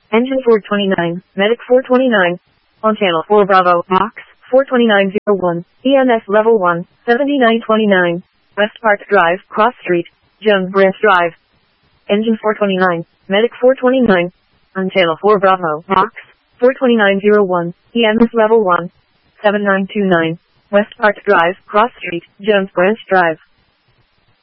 Engine 429, Medic 429. On channel 4 Bravo, Box 42901, EMS Level 1, 7929. West Park Drive, Cross Street, Jones Branch Drive. Engine 429, Medic 429. On channel 4 Bravo, Box 42901, EMS Level 1, 7929. West Park Drive, Cross Street, Jones Branch Drive.